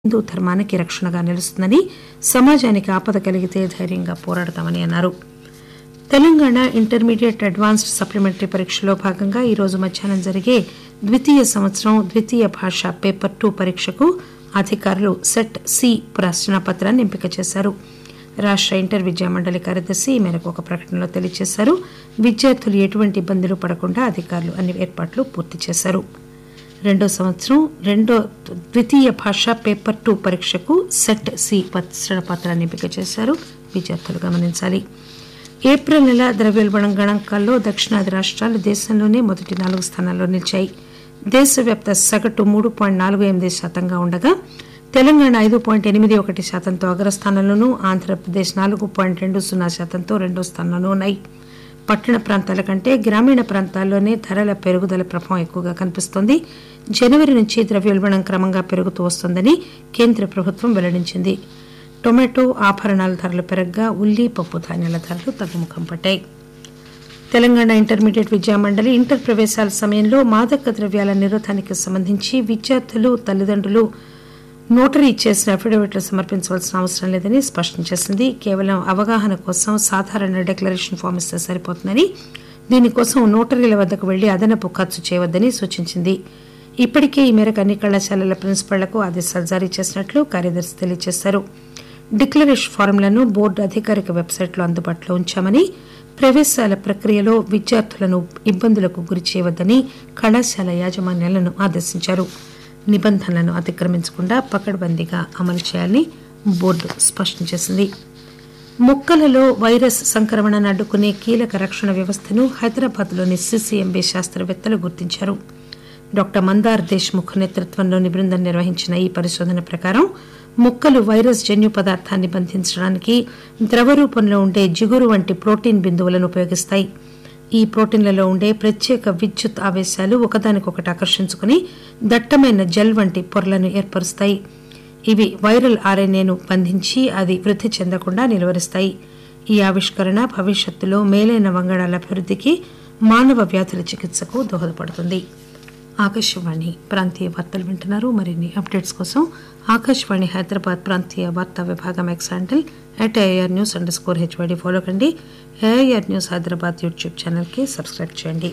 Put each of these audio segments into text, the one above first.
హిందూ ధర్మానికి రక్షణగా నిలుస్తుందని, సమాజానికి ఆపద కలిగితే ధైర్యంగా పోరాడతామని అన్నారు. తెలంగాణ ఇంటర్మీడియట్ అడ్వాన్స్డ్ సప్లిమెంటరీ పరీక్షలో భాగంగా ఈరోజు మధ్యాహ్నం జరిగే ద్వితీయ సంవత్సరం ద్వితీయ భాష పేపర్ 2 పరీక్షకు అధికారులు సెట్ సి ప్రశ్నాపత్రాన్ని ఎంపిక చేశారు. రాష్ట ఇంటర్ విద్యా మండలి కార్యదర్శి ఈ మేరకు ఒక ప్రకటనలో తెలియజేశారు. విద్యార్థులు ఎటువంటి ఇబ్బందులు పడకుండా అధికారులు అన్ని ఏర్పాట్లు పూర్తి చేశారు. రెండో సంవత్సరం ద్వితీయ భాష పేపర్ 2 పరీక్షకు సెట్ సి ప్రశ్నాపత్రాన్ని ఎంపిక చేశారు. విద్యార్థులు గమనించాలి. ఏప్రిల్ నెల ద్రవ్యోల్బణం గణాంకాల్లో దక్షిణాది రాష్ట్రాలు దేశంలోనే మొదటి 4 స్థానాల్లో నిలిచాయి. దేశవ్యాప్త సగటు 3.48% ఉండగా తెలంగాణ 5.81%తో అగ్రస్థానంలోనూ, ఆంధ్రప్రదేశ్ 4.20%తో రెండో స్థానంలో ఉన్నాయి. పట్టణ ప్రాంతాల కంటే గ్రామీణ ప్రాంతాల్లోనే ధరల పెరుగుదల ప్రభావం ఎక్కువగా కనిపిస్తోంది. జనవరి నుంచి ద్రవ్యోల్బణం క్రమంగా పెరుగుతూ వస్తోందని కేంద్ర ప్రభుత్వం వెల్లడించింది. టొమాటో, ఆభరణాల ధరలు పెరగ్గా ఉల్లి, పప్పు ధాన్యాల ధరలు తగ్గుముఖం పట్టాయి. తెలంగాణ ఇంటర్మీడియట్ విద్యా మండలి ఇంటర్ ప్రవేశాల సమయంలో మాదక ద్రవ్యాల నిరోధానికి సంబంధించి విద్యార్థులు, తల్లిదండ్రులు నోటరీ చేసిన అఫిడవిట్లు సమర్పించవలసిన అవసరం లేదని స్పష్టం చేసింది. కేవలం అవగాహన కోసం సాధారణ డిక్లరేషన్ ఫామ్ ఇస్తే సరిపోతుందని, దీనికోసం నోటరీల వద్దకు వెళ్లి అదనపు ఖర్చు చేయవద్దని సూచించింది. ఇప్పటికే ఈ మేరకు అన్ని కళాశాలల ప్రిన్సిపాళ్లకు ఆదేశాలు జారీ చేసినట్లు కార్యదర్శి తెలియజేశారు. డిక్లరేషన్ ఫారంలను బోర్డు అధికారిక వెబ్సైట్లో అందుబాటులో ఉంచామని, ప్రవేశాల ప్రక్రియలో విద్యార్థులను ఇబ్బందులకు గురి చేయవద్దని కళాశాల యాజమాన్యాలను ఆదేశించారు. నిబంధనలను అతిక్రమించకుండా పకడ్బందీగా అమలు చేయాలని బోర్డు స్పష్టం చేసింది. మొక్కలలో వైరస్ సంక్రమణను అడ్డుకునే కీలక రక్షణ వ్యవస్థను హైదరాబాద్లోని సిసిఎంబి శాస్త్రవేత్తలు గుర్తించారు. డాక్టర్ మందార్ దేశ్ముఖ్ నేతృత్వంలోని బృందం నిర్వహించిన ఈ పరిశోధన ప్రకారం మొక్కలు వైరస్ జన్యు పదార్థాన్ని బంధించడానికి ద్రవ రూపంలో ఉండే జిగురు వంటి ప్రోటీన్ బిందువులను ఉపయోగిస్తాయి. ఈ ప్రోటీన్లలో ఉండే ప్రత్యేక విద్యుత్ ఆవేశాలు ఒకదానికొకటి ఆకర్షించుకుని దట్టమైన జెల్ వంటి పొరలను ఏర్పరుస్తాయి. ఇవి వైరల్ ఆర్ఎన్ఏను బంధించి అది వృద్ధి చెందకుండా నిలువరిస్తాయి. ఈ ఆవిష్కరణ భవిష్యత్తులో మేలైన వంగడాల అభివృద్ధికి, మానవ వ్యాధుల చికిత్సకు దోహదపడుతుంది. ఆకాశవాణి ప్రాంతీయ వార్తలు వింటున్నారు. మరిన్ని అప్డేట్స్ కోసం ఆకాశవాణి హైదరాబాద్ ప్రాంతీయ వార్తా విభాగం ఎక్స్ హ్యాండిల్ @AIRnews_HYD ఫాలో కండి. AIR న్యూస్ హైదరాబాద్ యూట్యూబ్ ఛానల్కి సబ్స్క్రైబ్ చేయండి.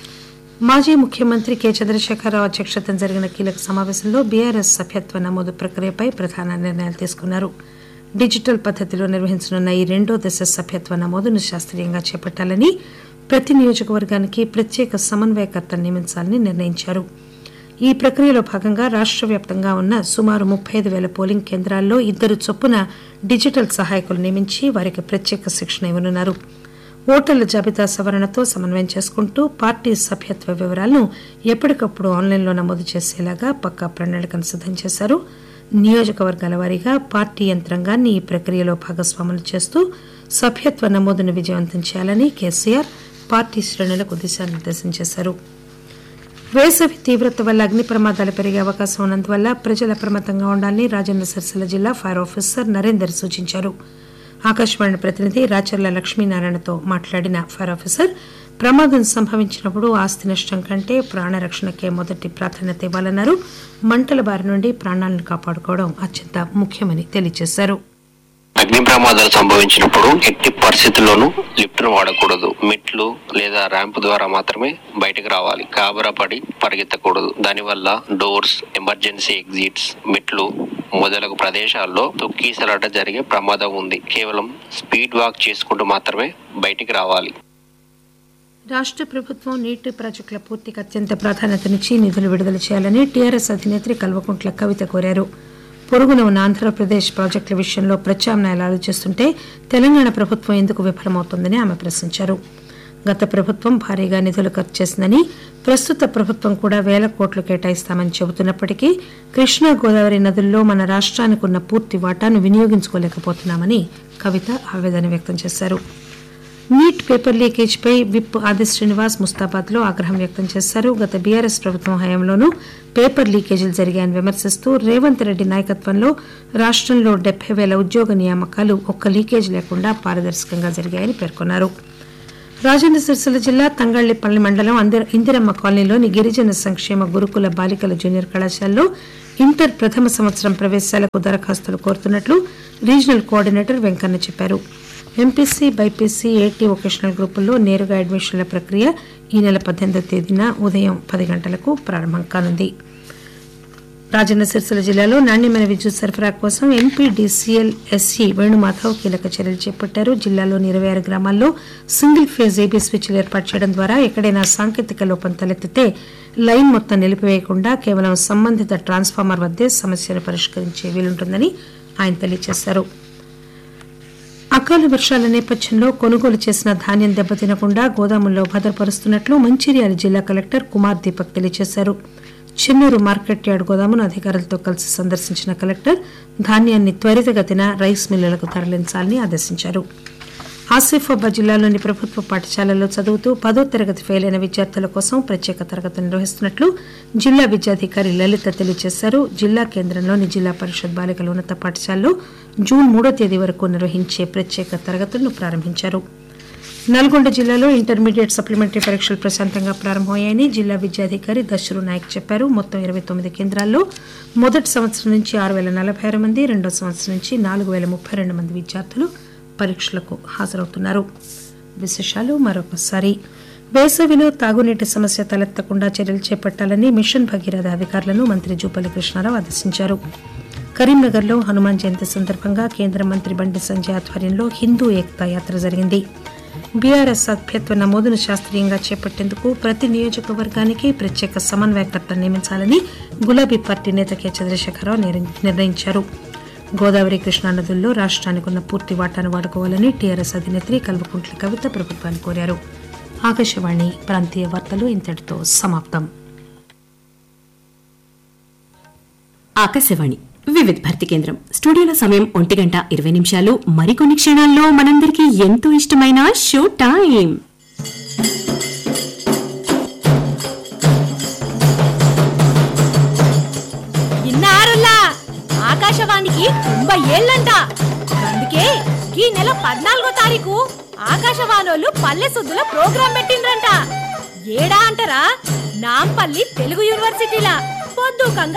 మాజీ ముఖ్యమంత్రి కె చంద్రశేఖరరావు అధ్యక్షతన జరిగిన కీలక సమావేశంలో బీఆర్ఎస్ సభ్యత్వ నమోదు ప్రక్రియపై ప్రధాన నిర్ణయాలు తీసుకున్నారు. డిజిటల్ పద్దతిలో నిర్వహించనున్న ఈ రెండో దశ సభ్యత్వ నమోదును శాస్త్రీయంగా చేపట్టాలని, ప్రతి నియోజకవర్గానికి ప్రత్యేక సమన్వయకర్తను నియమించాలని నిర్ణయించారు. ఈ ప్రక్రియలో భాగంగా రాష్ట్ర వ్యాప్తంగా ఉన్న సుమారు 35,000 పోలింగ్ కేంద్రాల్లో 2 చొప్పున డిజిటల్ సహాయకులు నియమించి వారికి ప్రత్యేక శిక్షణ ఇవ్వనున్నారు. ఓటర్ల జాబితా సవరణతో సమన్వయం చేసుకుంటూ పార్టీ సభ్యత్వ వివరాలను ఎప్పటికప్పుడు ఆన్లైన్లో నమోదు చేసేలాగా పక్కా ప్రణాళికను సిద్దం చేశారు. నియోజకవర్గాల వారీగా పార్టీ యంత్రాంగాన్ని ఈ ప్రక్రియలో భాగస్వాములు చేస్తూ సభ్యత్వ నమోదును విజయవంతం చేయాలని కేసీఆర్ పార్టీ శ్రేణులకు దిశానిర్దేశం చేశారు. వేసవి తీవ్రత వల్ల అగ్ని ప్రమాదాలు పెరిగే అవకాశం ఉన్నందువల్ల ప్రజలు అప్రమత్తంగా ఉండాలని రాజన్న సిరిసిల్ల జిల్లా ఫైర్ ఆఫీసర్ నరేందర్ సూచించారు. ఆకాశవాణి ప్రతినిధి రాచర్ల లక్ష్మీనారాయణతో మాట్లాడిన ఫైర్ ఆఫీసర్ ప్రమాదం సంభవించినప్పుడు ఆస్తి నష్టం కంటే ప్రాణరక్షణకే మొదటి ప్రాధాన్యత ఇవ్వాలన్నారు. మంటల బారి నుండి ప్రాణాలను కాపాడుకోవడం అత్యంత ముఖ్యమని తెలియజేశారు. అగ్ని ప్రమాదాలు సంభవించినప్పుడు ఎట్టి పరిస్థితుల్లోనూ లిఫ్ట్ ను వాడకూడదు. మెట్లు లేదా ర్యాంప్ ద్వారా మాత్రమే బయటకు రావాలి. కాబరా పడి పరిగెత్తకూడదు. దానివల్ల డోర్స్, ఎమర్జెన్సీ ఎగ్జిట్స్, మెట్లు మొదలగు ప్రదేశాల్లో తొక్కీసలాట జరిగే ప్రమాదం ఉంది. కేవలం స్పీడ్ వాక్ చేసుకుంటూ మాత్రమే బయటికి రావాలి. రాష్ట్ర ప్రభుత్వం నీటి ప్రాజెక్టుల పూర్తికి అత్యంత ప్రాధాన్యతనిచ్చి నిధులు విడుదల చేయాలని టీఆర్ఎస్ అధినేత్రి కల్వకుంట్ల కవిత కోరారు. పొరుగున ఉన్న ఆంధ్రప్రదేశ్ ప్రాజెక్టుల విషయంలో ప్రత్యామ్నాయాలు ఆలోచిస్తుంటే తెలంగాణ ప్రభుత్వం ఎందుకు విఫలమవుతోందని ఆమె ప్రశ్నించారు. గత ప్రభుత్వం భారీగా నిధులు ఖర్చు చేసిందని, ప్రస్తుత ప్రభుత్వం కూడా వేల కోట్లు కేటాయిస్తామని చెబుతున్నప్పటికీ కృష్ణా, గోదావరి నదుల్లో మన రాష్ట్రానికి ఉన్న పూర్తి వాటాను వినియోగించుకోలేకపోతున్నామని కవిత ఆవేదన వ్యక్తం చేశారు. నీట్ పేపర్ లీకేజ్పై విప్ ఆది శ్రీనివాస్ ముస్తాబాద్లో ఆగ్రహం వ్యక్తం చేశారు. గత బీఆర్ఎస్ ప్రభుత్వం హయాంలోనూ పేపర్ లీకేజీలు జరిగాయని విమర్శిస్తూ రేవంత్ రెడ్డి నాయకత్వంలో రాష్ట్రంలో 70,000 ఉద్యోగ నియామకాలు ఒక్క లీకేజ్ లేకుండా పారదర్శకంగా జరిగాయని పేర్కొన్నారు. రాజన్న సిరిసిల్ల జిల్లా తంగళ్లపల్లి మండలం ఇందిరమ్మ కాలనీలోని గిరిజన సంక్షేమ గురుకుల బాలికల జూనియర్ కళాశాలలో ఇంటర్ ప్రథమ సంవత్సరం ప్రవేశాలకు దరఖాస్తులు కోరుతున్నట్లు రీజనల్ కోఆర్డినేటర్ వెంకన్న చెప్పారు. ఎంపీసీ, బైపీసీ, ఏటీ వొకేషనల్ గ్రూపుల్లో నేరుగా అడ్మిషన్ల ప్రక్రియ ఈ నెల 18వ తేదీన ఉదయం 10 గంటలకు ప్రారంభం కానుంది. రాజన్న సిరిసిల్ల జిల్లాలో నాణ్యమైన విద్యుత్ సరఫరా కోసం ఎంపీడీసీఎల్ ఎస్ఈ వేణుమాధవ్ కీలక చర్యలు చేపట్టారు. జిల్లాలోని 26 గ్రామాల్లో సింగిల్ ఫేజ్ ఏబీ స్విచ్లు ఏర్పాటు చేయడం ద్వారా ఎక్కడైనా సాంకేతిక లోపం తలెత్తితే లైన్ మొత్తం నిలిపివేయకుండా కేవలం సంబంధిత ట్రాన్స్ఫార్మర్ వద్దే సమస్యను పరిష్కరించే వీలుంటుందని ఆయన తెలియజేశారు. అకాల వర్షాల నేపథ్యంలో కొనుగోలు చేసిన ధాన్యం దెబ్బతినకుండా గోదాముల్లో భద్రపరుస్తున్నట్లు మంచిర్యాల జిల్లా కలెక్టర్ కుమార్ దీపక్ తెలియజేశారు. చెన్నూరు మార్కెట్ యార్డ్ గోదామును అధికారులతో కలిసి సందర్శించిన కలెక్టర్ ధాన్యాన్ని త్వరితగతిన రైస్ మిల్లులకు తరలించాలని ఆదేశించారు. ఆసిఫాబాద్ జిల్లాలోని ప్రభుత్వ పాఠశాలల్లో చదువుతూ 10వ తరగతి ఫెయిల్ అయిన విద్యార్థుల కోసం ప్రత్యేక తరగతులు నిర్వహిస్తున్నట్లు జిల్లా విద్యాధికారి లలిత తెలియజేశారు. జిల్లా కేంద్రంలోని జిల్లా పరిషత్ బాలికల ఉన్నత పాఠశాలలో జూన్ 3వ తేదీ వరకు నిర్వహించే ప్రత్యేక తరగతులను ప్రారంభించారు. నల్గొండ జిల్లాలో ఇంటర్మీడియట్ సప్లిమెంటరీ పరీక్షలు ప్రశాంతంగా ప్రారంభమయ్యాయని జిల్లా విద్యాధికారి దశరు నాయక్ చెప్పారు. మొత్తం 29 కేంద్రాల్లో మొదటి సంవత్సరం నుంచి 6046 మంది, రెండో సంవత్సరం నుంచి 4032 మంది విద్యార్థులు పరీక్షలకు హాజరవుతున్నారు. విశేషాలు మరొకసారి. వేసవిలో తాగునీటి సమస్య తలెత్తకుండా చర్యలు చేపట్టాలని మిషన్ భగీరథ అధికారులను మంత్రి జూపల్లి కృష్ణారావు ఆదేశించారు. కరీంనగర్లో హనుమాన్ జయంతి సందర్భంగా కేంద్ర మంత్రి బండి సంజయ్ ఆధ్వర్యంలో హిందూ ఏక్తా యాత్ర జరిగింది. బీఆర్ఎస్ సభ్యత్వ నమోదును శాస్త్రీయంగా చేపట్టేందుకు ప్రతి నియోజకవర్గానికి ప్రత్యేక సమన్వయకర్తను నియమించాలని గులాబీ పార్టీ నేత కె చంద్రశేఖరరావు నిర్ణయించారు. గోదావరి, కృష్ణా నదుల్లో రాష్ట్రానికి ఉన్న పూర్తి వాటాను వాడుకోవాలని టీఆర్ఎస్ అధినేత్రి కల్వకుంట్ల కవిత ప్రభుత్వాన్ని కోరారు. ఆకాశవాణి ప్రాంతీయ వార్తలు ఇంతటితో సమాప్తం. ఆకాశవాణి వివిధ భారతి కేంద్రం స్టూడియోలో సమయం 1:20. మరికొన్ని క్షణాల్లో మనందరికీ ఎంతో ఇష్టమైన షో టైం. ఆకాశవాణికి 90 ఏళ్లంట. అందుకే ఈ నెల 14వ తారీఖు ఆకాశవాణోళ్ళు పల్లె సుద్దుల ప్రోగ్రాం పెట్టిండ్రంట. ఏడా అంటారా? నాంపల్లి తెలుగు యూనివర్సిటీలా పొద్దుకంగా